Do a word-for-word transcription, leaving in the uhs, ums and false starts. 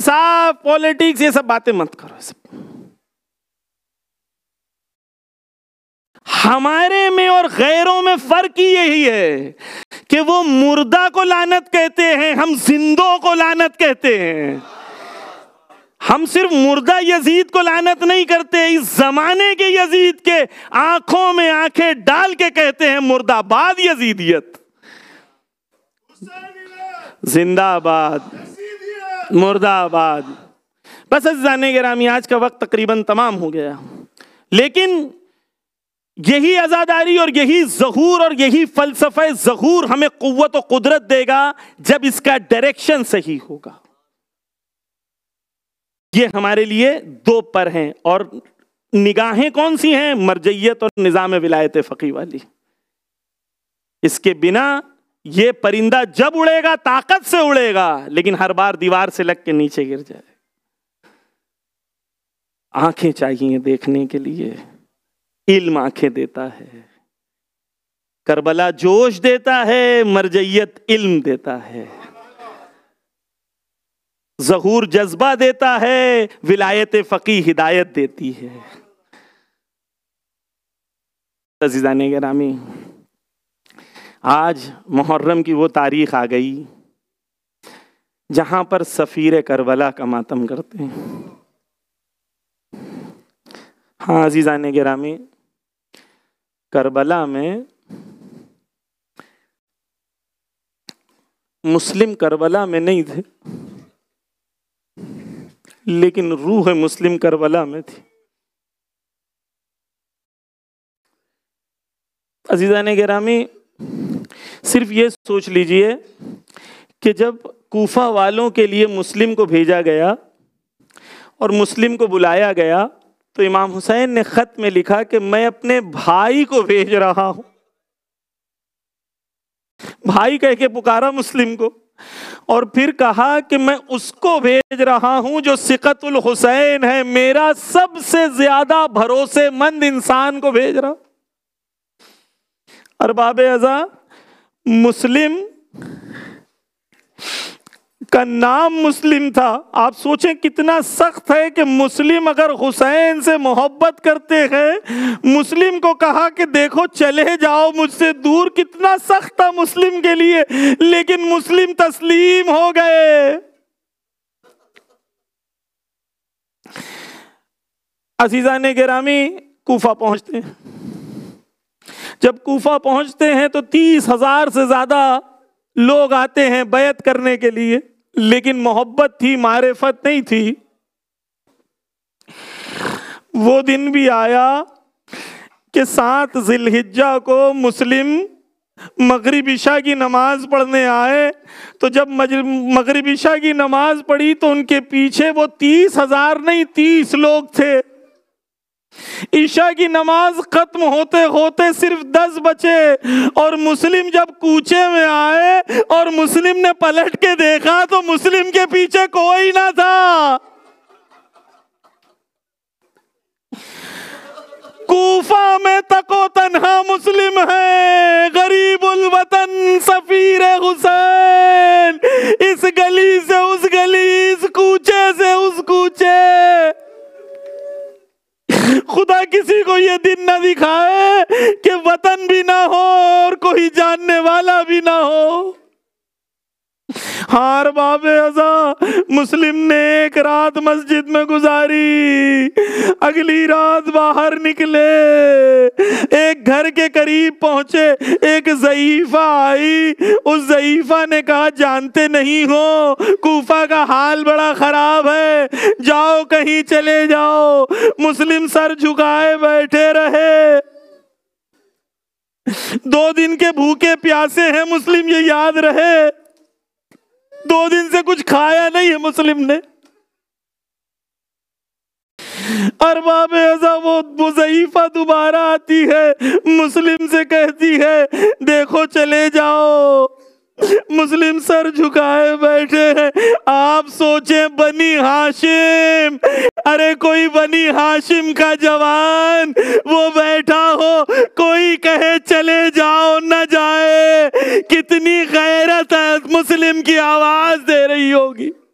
इंसाफ, politics, ये सब बातें मत करो। सब हमारे में और गैरों में फर्क ही यही है कि वो मुर्दा को लानत कहते हैं, हम जिंदों को लानत कहते हैं। हम सिर्फ मुर्दा यजीद को लानत नहीं करते, इस जमाने के यजीद के आंखों में आंखें डाल के कहते हैं मुर्दाबाद यजीदियत, जिंदाबाद, मुर्दाबाद। बस अज़ीज़ाने गिरामी, आज का वक्त तकरीबन तमाम हो गया, लेकिन यही आजादारी और यही ज़हूर और यही फलसफा ज़हूर हमें कुव्वत और कुदरत देगा जब इसका डायरेक्शन सही होगा। ये हमारे लिए दो पर हैं, और निगाहें कौन सी हैं? मरजइयत और निज़ाम विलायत फ़क़ी वाली। इसके बिना ये परिंदा जब उड़ेगा ताकत से उड़ेगा, लेकिन हर बार दीवार से लग के नीचे गिर जाएगा। आंखें चाहिए देखने के लिए, इल्म आंखें देता है, करबला जोश देता है, मरजइयत इल्म देता है, ज़हूर जज्बा देता है, विलायत फ़क़ी हिदायत देती है। अज़ीज़ाने गिरामी, आज मुहर्रम की वो तारीख आ गई जहां पर सफ़ीर करबला का मातम करते हैं। हाँ अज़ीज़ाने गिरामी, करबला में मुस्लिम करबला में नहीं थे, लेकिन रूह मुस्लिम करबला में थी। अज़ीज़ाने गिरामी, सिर्फ ये सोच लीजिए कि जब कूफा वालों के लिए मुस्लिम को भेजा गया और मुस्लिम को बुलाया गया, तो इमाम हुसैन ने खत में लिखा कि मैं अपने भाई को भेज रहा हूं। भाई कह के पुकारा मुस्लिम को, और फिर कहा कि मैं उसको भेज रहा हूं जो सिकतुल हुसैन है, मेरा सबसे ज्यादा भरोसेमंद इंसान को भेज रहा। अरबाब अज़ा, मुस्लिम का नाम मुस्लिम था। आप सोचें कितना सख्त है कि मुस्लिम अगर हुसैन से मोहब्बत करते हैं, मुस्लिम को कहा कि देखो चले जाओ मुझसे दूर, कितना सख्त था मुस्लिम के लिए, लेकिन मुस्लिम तस्लीम हो गए। अज़ीज़ाने गिरामी, कूफा पहुंचते हैं। जब कूफा पहुंचते हैं तो तीस हजार से ज्यादा लोग आते हैं बैत करने के लिए, लेकिन मोहब्बत थी, मारिफत नहीं थी। वो दिन भी आया कि सात जिलहिज्जा को मुस्लिम मगरिब इशा की नमाज पढ़ने आए। तो जब मगरिब इशा की नमाज पढ़ी तो उनके पीछे वो तीस हजार नहीं तीस लोग थे। ईशा की नमाज खत्म होते होते सिर्फ दस बचे, और मुस्लिम जब कूचे में आए और मुस्लिम ने पलट के देखा तो मुस्लिम के पीछे कोई ना था। कूफा में तको तन्हा मुस्लिम है, गरीबुल वतन सफीर हुसैन, इस गली से उस गली, इस कूचे से उस कूचे। खुदा किसी को ये दिन ना दिखाए कि वतन भी ना हो और कोई जानने वाला भी ना हो। हार बाबे अज़ा, मुस्लिम ने एक रात मस्जिद में गुजारी, अगली रात बाहर निकले, एक घर के करीब पहुंचे, एक ज़ईफ़ा आई। उस ज़ईफ़ा ने कहा जानते नहीं हो कूफा का हाल बड़ा खराब है, जाओ कहीं चले जाओ। मुस्लिम सर झुकाए बैठे रहे। दो दिन के भूखे प्यासे हैं मुस्लिम, ये याद रहे। दो दिन से कुछ खाया नहीं है मुस्लिम ने। अरबाब अज़ा, वो वो ज़ईफ़ा दोबारा आती है, मुस्लिम से कहती है देखो चले जाओ। मुस्लिम सर झुकाए बैठे हैं। आप सोचे बनी हाशिम, अरे कोई बनी हाशिम का जवान वो बैठा हो, कोई कहे चले जाओ न जाए, कितनी गैरत है मुस्लिम की आवाज दे रही होगी।